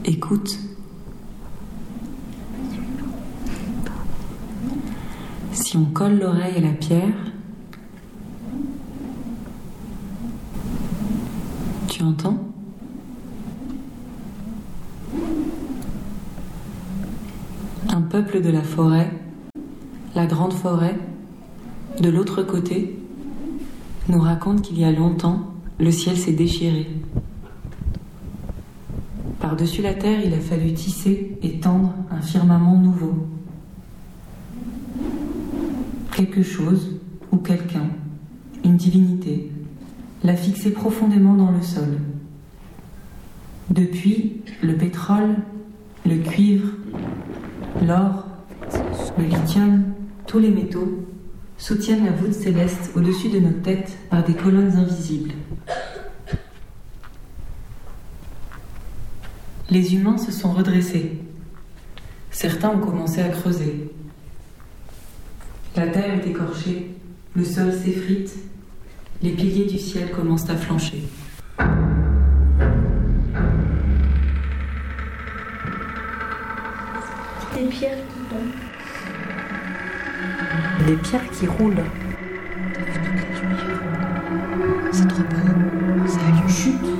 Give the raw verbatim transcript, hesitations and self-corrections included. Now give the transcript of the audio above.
Écoute. Si on colle l'oreille à la pierre, tu entends ? Un peuple de la forêt, la grande forêt, de l'autre côté, nous raconte qu'il y a longtemps, le ciel s'est déchiré. Par-dessus la terre, il a fallu tisser et tendre un firmament nouveau. Quelque chose ou quelqu'un, une divinité, l'a fixé profondément dans le sol. Depuis, le pétrole, le cuivre, l'or, le lithium, tous les métaux soutiennent la voûte céleste au-dessus de nos têtes par des colonnes invisibles. Les humains se sont redressés. Certains ont commencé à creuser. La terre est écorchée, le sol s'effrite, les piliers du ciel commencent à flancher. Des pierres qui tombent. Des pierres qui roulent. C'est trop beau. Ça a une chute.